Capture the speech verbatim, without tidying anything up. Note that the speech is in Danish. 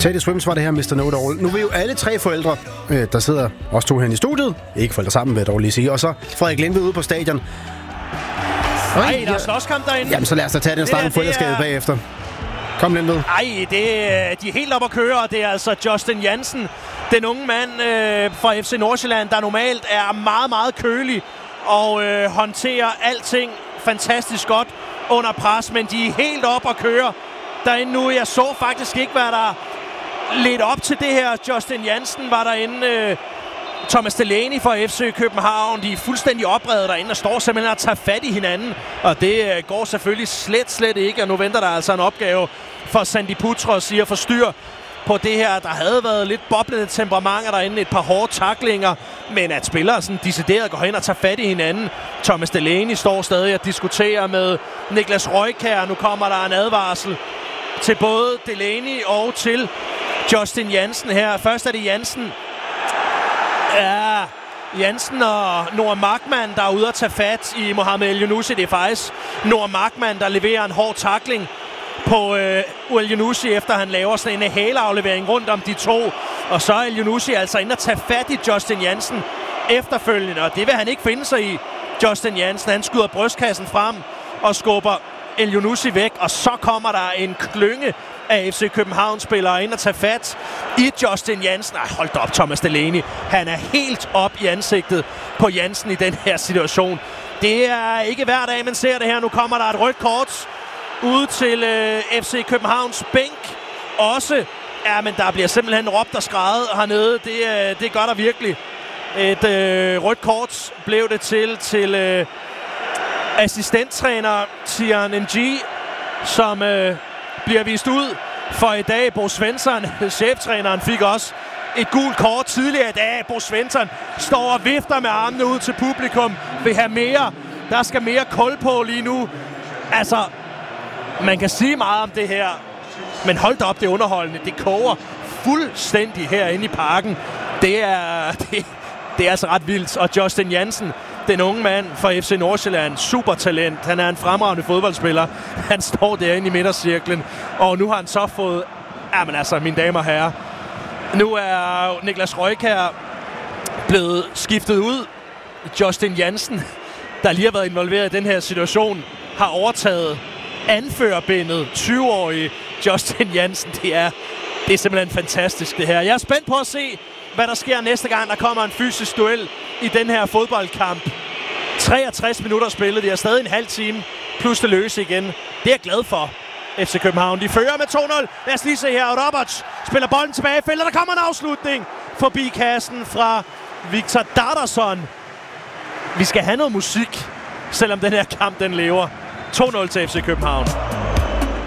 Teddy Swims var det her, mister No All. Nu er vi jo alle tre forældre, øh, der sidder også to her i studiet. Ikke forældre sammen, vil jeg dog lige sige. Og så Frederik Lindved ude på stadion. Nej, der er slåskamp derinde. Jamen, så lad os da tage den snak om forældreskabet er... bagefter. Kom, Lindved. Ej, det er, de er helt op at køre, og det er altså Justin Jansen, den unge mand øh, fra F C Nordsjælland, der normalt er meget, meget kølig og øh, håndterer alting fantastisk godt under pres, men de er helt op at køre derinde nu. Jeg så faktisk ikke, hvad der lidt op til det her. Justin Jansen var derinde. Øh, Thomas Delaney fra F C København, de er fuldstændig opredet derinde og står simpelthen og tager fat i hinanden. Og det øh, går selvfølgelig slet, slet ikke. Og nu venter der altså en opgave for Sandy Putra at sige at få styr på det her. Der havde været lidt boblende temperamenter derinde, et par hårde tacklinger, men at spillere sådan decideret går hen og tager fat i hinanden. Thomas Delaney står stadig og diskuterer med Niklas Røykjær. Nu kommer der en advarsel til både Delaney og til Justin Jansen her. Først er det Jansen. Ja, Jansen og Noah Markmann, der er ude at tage fat i Mohamed El-Yunusi. Det er faktisk Noah Markmann, der leverer en hård tackling på øh, El-Yunusi, efter han laver sådan en hæleaflevering rundt om de to. Og så er El-Yunusi altså inde at tage fat i Justin Jansen efterfølgende, og det vil han ikke finde sig i. Justin Jansen, han skyder brystkassen frem og skubber El-Yunusi væk, og så kommer der en klynge af F C København-spillere ind og tage fat i Justin Jansen. Ej, hold da op, Thomas Delaney. Han er helt op i ansigtet på Jansen i den her situation. Det er ikke hver dag, man ser det her. Nu kommer der et rødt kort ud til øh, F C Københavns bænk. Også, ja, men der bliver simpelthen råbt og skreget hernede. Det, øh, det gør der virkelig. Et øh, rødt kort blev det til til øh, assistenttræner Tian Ng, som øh, bliver vist ud for i dag. Bo Svensson, cheftræneren, fik også et gult kort tidligere i dag. Bo Svensson står og vifter med armene ud til publikum. Vil have mere. Der skal mere kul på lige nu. Altså, man kan sige meget om det her, men hold da op, det er underholdende. Det koger fuldstændig herinde i parken. Det er, det, det er altså ret vildt. Og Justin Jansen, den unge mand fra F C Nordsjælland, supertalent. Han er en fremragende fodboldspiller. Han står derinde i midtercirklen, og nu har han så fået... Ja, men altså, mine damer og herrer, nu er Niklas Røykjær blevet skiftet ud. Justin Jansen, der lige har været involveret i den her situation, har overtaget anførerbindet. tyve-årige Justin Jansen. Det er, det er simpelthen fantastisk, det her. Jeg er spændt på at se, hvad der sker næste gang, der kommer en fysisk duel i den her fodboldkamp. treogtres minutter spillet. Det er stadig en halv time, plus det løse igen. Det er jeg glad for. F C København, de fører med to nul. Lad os lige se her. Roberts spiller bolden tilbage i feltet. Der kommer en afslutning forbi kassen fra Victor Darderson. Vi skal have noget musik, selvom den her kamp den lever. to nul til F C København.